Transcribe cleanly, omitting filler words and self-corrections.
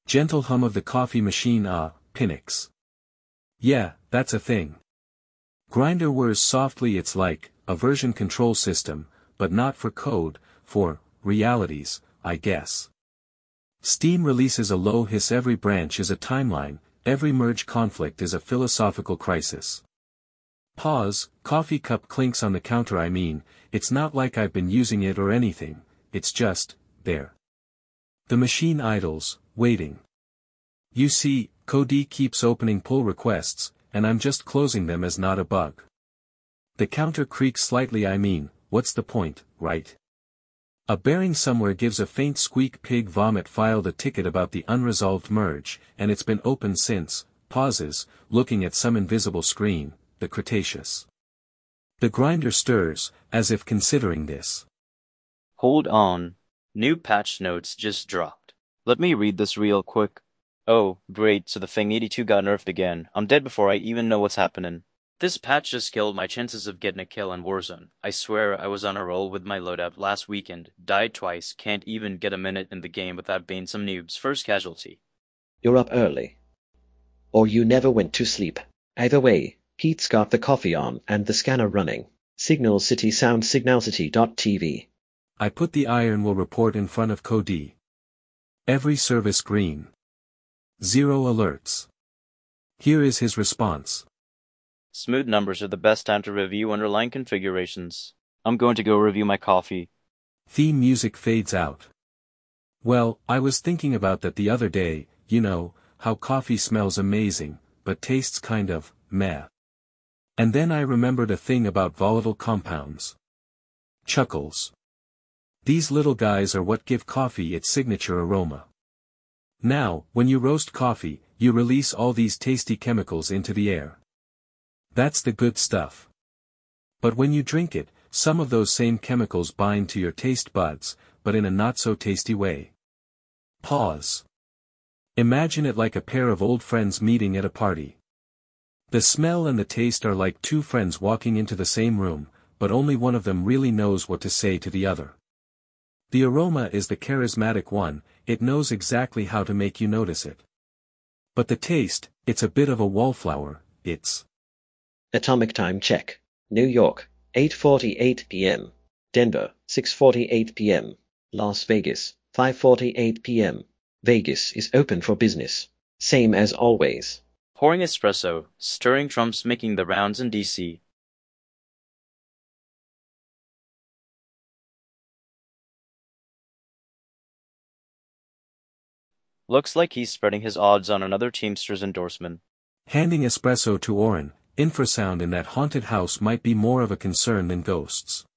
Gentle hum of the coffee machine. Pinnix. Yeah, that's a thing. Grinder whirs softly. It's like a version control system, but not for code, for realities, I guess. Steam releases a low hiss. Every branch is a timeline, every merge conflict is a philosophical crisis. Pause, coffee cup clinks on the counter. I mean, it's not like I've been using it or anything, it's just, there. The machine idles, waiting. You see, Cody keeps opening pull requests, and I'm just closing them as not a bug. The counter creaks slightly. I mean, what's the point, right? A bearing somewhere gives a faint squeak. Pig vomit filed a ticket about the unresolved merge, and it's been open since. Pauses, looking at some invisible screen, the Cretaceous. The grinder stirs, as if considering this. Hold on. New patch notes just dropped. Let me read this real quick. Oh, great, so the Fang 82 got nerfed again. I'm dead before I even know what's happening. This patch just killed my chances of getting a kill in Warzone. I swear I was on a roll with my loadout last weekend, died twice, can't even get a minute in the game without being some noob's first casualty. You're up early. Or you never went to sleep. Either way, Pete's got the coffee on and the scanner running. Signal City Sound signalcity.tv. I put the iron will report in front of Cody. Every service green. 0 alerts. Here is his response. Smooth numbers are the best time to review underlying configurations. I'm going to go review my coffee. Theme music fades out. Well, I was thinking about that the other day, you know, how coffee smells amazing, but tastes kind of meh. And then I remembered a thing about volatile compounds. Chuckles. These little guys are what give coffee its signature aroma. Now, when you roast coffee, you release all these tasty chemicals into the air. That's the good stuff. But when you drink it, some of those same chemicals bind to your taste buds, but in a not-so-tasty way. Pause. Imagine it like a pair of old friends meeting at a party. The smell and the taste are like two friends walking into the same room, but only one of them really knows what to say to the other. The aroma is the charismatic one, it knows exactly how to make you notice it. But the taste, it's a bit of a wallflower, it's... Atomic time check. New York, 8:48 p.m. Denver, 6:48 p.m. Las Vegas, 5:48 p.m. Vegas is open for business. Same as always. Pouring espresso, stirring Trump's making the rounds in DC. Looks like he's spreading his odds on another Teamsters endorsement. Handing espresso to Oren, infrasound in that haunted house might be more of a concern than ghosts.